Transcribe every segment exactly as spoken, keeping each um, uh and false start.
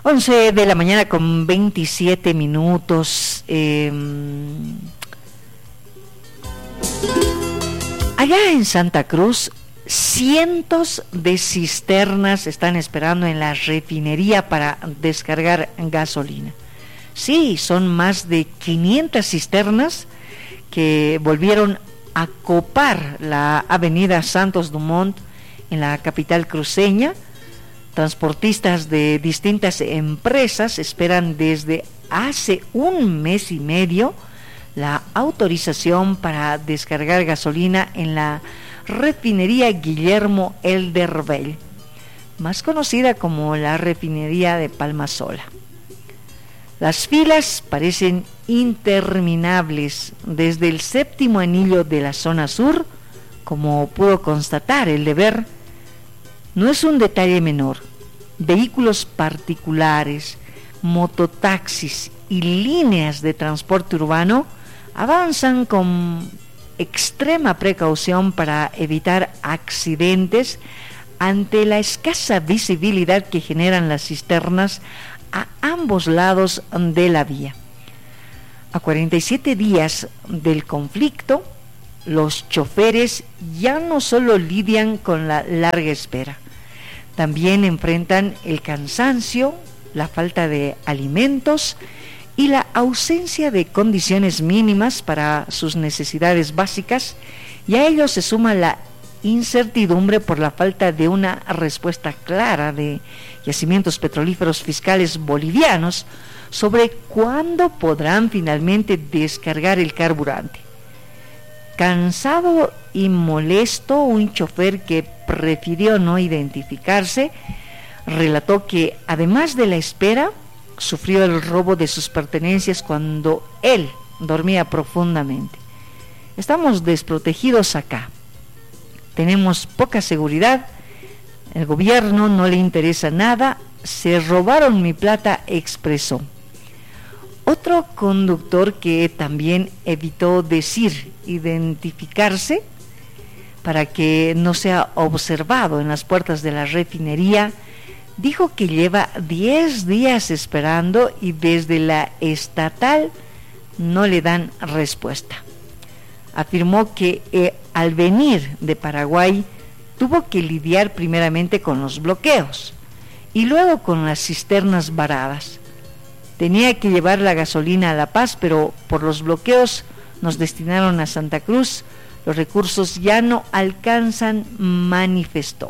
once de la mañana con veintisiete minutos. Eh, allá en Santa Cruz, cientos de cisternas están esperando en la refinería para descargar gasolina. Sí, son más de quinientas cisternas que volvieron a copar la avenida Santos Dumont en la capital cruceña. Transportistas de distintas empresas esperan desde hace un mes y medio la autorización para descargar gasolina en la refinería Guillermo Elderbell, más conocida como la refinería de Palmasola. Las filas parecen interminables desde el séptimo anillo de la zona sur, como pudo constatar El Deber. No es un detalle menor. Vehículos particulares, mototaxis y líneas de transporte urbano avanzan con extrema precaución para evitar accidentes ante la escasa visibilidad que generan las cisternas a ambos lados de la vía. A cuarenta y siete días del conflicto, los choferes ya no solo lidian con la larga espera, también enfrentan el cansancio, la falta de alimentos y la ausencia de condiciones mínimas para sus necesidades básicas, y a ello se suma la incertidumbre por la falta de una respuesta clara de yacimientos petrolíferos fiscales bolivianos sobre cuándo podrán finalmente descargar el carburante. Cansado y molesto, un chofer que prefirió no identificarse relató que, además de la espera, sufrió el robo de sus pertenencias cuando él dormía profundamente. Estamos desprotegidos acá. Tenemos poca seguridad. El gobierno no le interesa nada. Se robaron mi plata, expresó. Otro conductor, que también evitó decir identificarse para que no sea observado en las puertas de la refinería, dijo que lleva diez días esperando y desde la estatal no le dan respuesta. Afirmó que eh, al venir de Paraguay tuvo que lidiar primeramente con los bloqueos y luego con las cisternas varadas. Tenía que llevar la gasolina a La Paz, pero por los bloqueos nos destinaron a Santa Cruz. Los recursos ya no alcanzan, manifestó.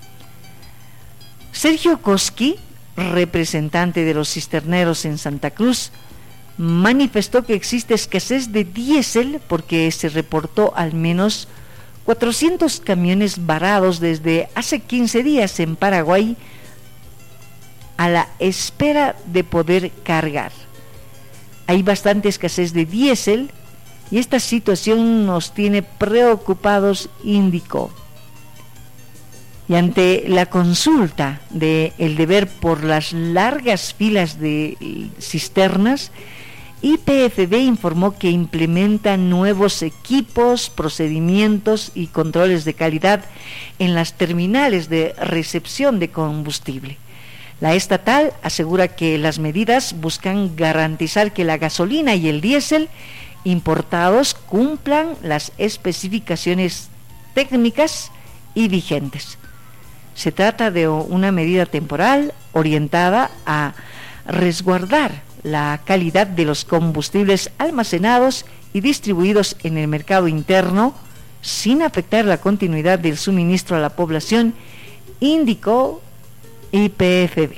Sergio Koski, representante de los cisterneros en Santa Cruz, manifestó que existe escasez de diésel porque se reportó al menos cuatrocientos camiones varados desde hace quince días en Paraguay a la espera de poder cargar. Hay bastante escasez de diésel y esta situación nos tiene preocupados, indicó. Y ante la consulta de El Deber por las largas filas de cisternas, Y P F B informó que implementa nuevos equipos, procedimientos y controles de calidad en las terminales de recepción de combustible. La estatal asegura que las medidas buscan garantizar que la gasolina y el diésel importados cumplan las especificaciones técnicas y vigentes. Se trata de una medida temporal orientada a resguardar la calidad de los combustibles almacenados y distribuidos en el mercado interno sin afectar la continuidad del suministro a la población, indicó Y P F B.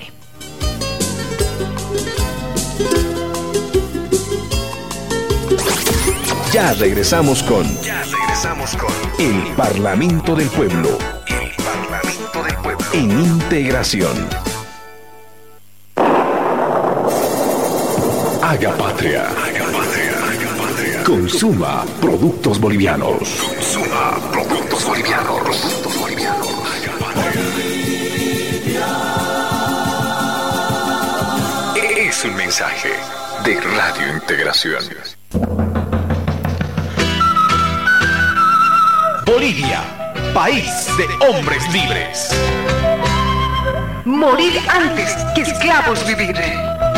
Ya regresamos con Ya regresamos con El Parlamento del Pueblo. El Parlamento del Pueblo en integración. Haga patria. Haga patria. Haga patria. Consuma productos bolivianos. Consuma productos bolivianos. Productos bolivianos. Haga patria. Es un mensaje de Radio Integración. Bolivia, país de hombres libres. morir antes que esclavos vivir.